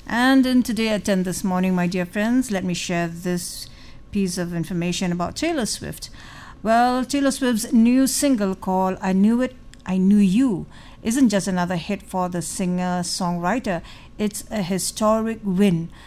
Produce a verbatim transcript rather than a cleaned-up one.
And in Today at ten this morning, my dear friends, let me share this piece of information about Taylor Swift. Well, Taylor Swift's new single called I Knew It, I Knew You isn't just another hit for the singer-songwriter. It's a historic win.